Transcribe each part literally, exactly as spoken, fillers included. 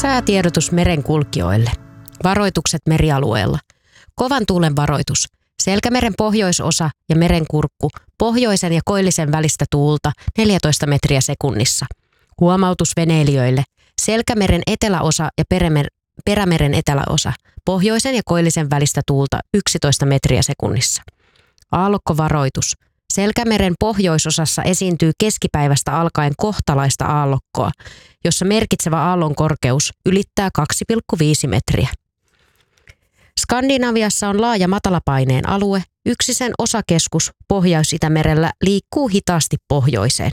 Säätiedotus merenkulkijoille. Varoitukset merialueella. Kovan tuulen varoitus. Selkämeren pohjoisosa ja merenkurkku, pohjoisen ja koillisen välistä tuulta neljätoista metriä sekunnissa. Huomautus veneilijöille. Selkämeren eteläosa ja perämeren, perämeren eteläosa, pohjoisen ja koillisen välistä tuulta yksitoista metriä sekunnissa. Aallokkovaroitus. Selkämeren pohjoisosassa esiintyy keskipäivästä alkaen kohtalaista aallokkoa, jossa merkitsevä aallon korkeus ylittää kaksi pilkku viisi metriä. Skandinaviassa on laaja matalapaineen alue, yksi sen osakeskus Pohjois-Itämerellä liikkuu hitaasti pohjoiseen.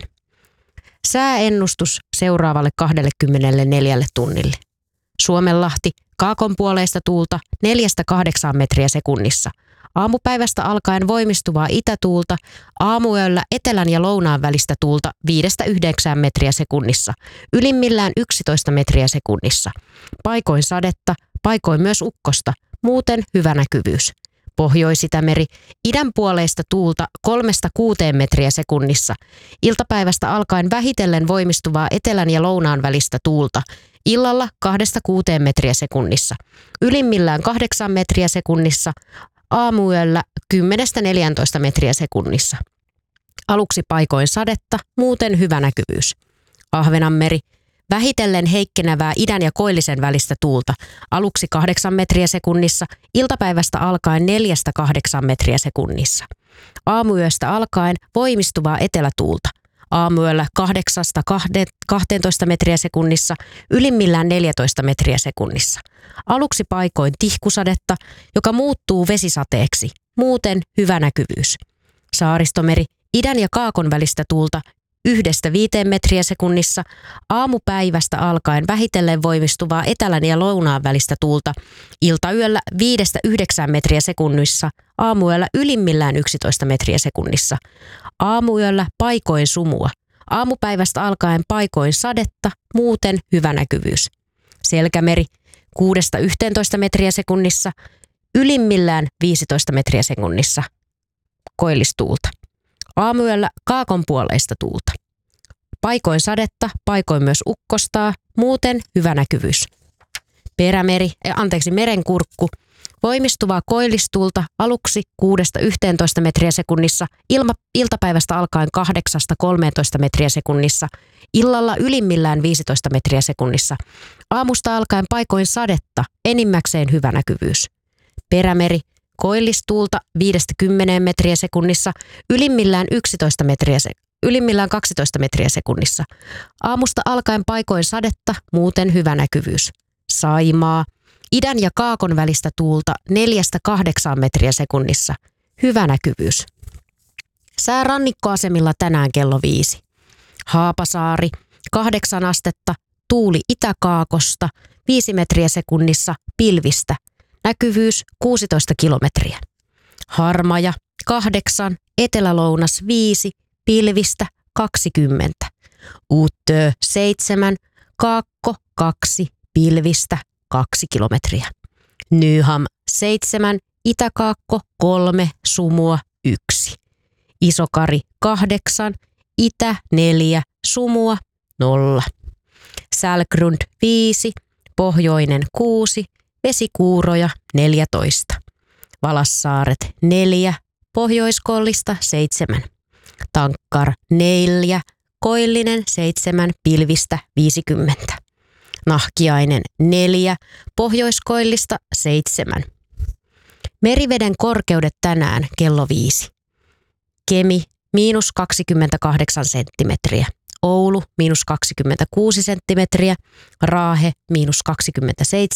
Sääennustus seuraavalle kaksikymmentäneljä tunnille. Suomenlahti, kaakonpuoleista tuulta neljästä kahdeksaan metriä sekunnissa. Aamupäivästä alkaen voimistuvaa itätuulta, aamuyöllä etelän ja lounaan välistä tuulta viidestä yhdeksään metriä sekunnissa, ylimmillään yksitoista metriä sekunnissa. Paikoin sadetta, paikoin myös ukkosta, muuten hyvä näkyvyys. Pohjois-Itämeri, idän puoleista tuulta kolmesta kuuteen metriä sekunnissa. Iltapäivästä alkaen vähitellen voimistuvaa etelän ja lounaan välistä tuulta. Illalla kahdesta kuuteen metriä sekunnissa. Ylimmillään kahdeksan metriä sekunnissa. Aamuyöllä kymmenestä neljääntoista metriä sekunnissa. Aluksi paikoin sadetta, muuten hyvä näkyvyys. Ahvenanmeri, vähitellen heikkenevää idän ja koillisen välistä tuulta. Aluksi kahdeksan metriä sekunnissa, iltapäivästä alkaen neljästä kahdeksaan metriä sekunnissa. Aamuyöstä alkaen voimistuvaa etelätuulta. Aamuyöllä kahdeksasta kahteentoista metriä sekunnissa, ylimmillään neljätoista metriä sekunnissa. Aluksi paikoin tihkusadetta, joka muuttuu vesisateeksi, muuten hyvä näkyvyys. Saaristomeri, idän ja kaakon välistä tuulta yhdestä viiteen metriä sekunnissa, aamupäivästä alkaen vähitellen voimistuvaa etelän ja lounaan välistä tuulta, iltayöllä viidestä yhdeksään metriä sekunnissa, aamuyöllä ylimmillään yksitoista metriä sekunnissa. Aamuyöllä paikoin sumua, aamupäivästä alkaen paikoin sadetta, muuten hyvä näkyvyys. Selkämeri, kuudesta yhteentoista metriä sekunnissa, ylimmillään viisitoista metriä sekunnissa, koillistuulta. Aamuyöllä kaakonpuoleista tuulta. Paikoin sadetta, paikoin myös ukkostaa, muuten hyvä näkyvyys. Perämeri, eh, anteeksi merenkurkku, voimistuvaa koillistuulta aluksi kuudesta yhteentoista metriä sekunnissa, ilma, iltapäivästä alkaen kahdeksasta kolmeentoista metriä sekunnissa, illalla ylimmillään viisitoista metriä sekunnissa. Aamusta alkaen paikoin sadetta, enimmäkseen hyvä näkyvyys. Perämeri, koillistuulta viidestä kymmeneen metriä sekunnissa, ylimmillään yksitoista metriä se, ylimmillään kaksitoista metriä sekunnissa. Aamusta alkaen paikoin sadetta, muuten hyvä näkyvyys. Saimaa, idän ja kaakon välistä tuulta neljästä kahdeksaan metriä sekunnissa, hyvä näkyvyys. Sää rannikkoasemilla tänään kello viisi. Haapasaari, kahdeksan astetta, tuuli itäkaakosta, viisi metriä sekunnissa, pilvistä. Näkyvyys kuusitoista kilometriä. Harmaja, kahdeksan, etelälounas viisi, pilvistä kaksikymmentä. Uuttöö, seitsemän, kaakko, kaksi, pilvistä kaksi kilometriä. Nyham, seitsemän, itäkaakko, kolme, sumua, yksi. Isokari, kahdeksan, itä, neljä, sumua, nolla. Sälkrund, viisi, pohjoinen, kuusi, vesikuuroja neljätoista. Valassaaret neljä, pohjoiskollista seitsemän. Tankkar neljä, koillinen seitsemän, pilvistä viisikymmentä. Nahkiainen neljä, pohjoiskoillista seitsemän. Meriveden korkeudet tänään kello viisi. Kemi miinus kaksikymmentäkahdeksan senttimetriä. Oulu miinus kaksikymmentäkuusi senttimetriä. Raahe miinus kaksikymmentäseitsemän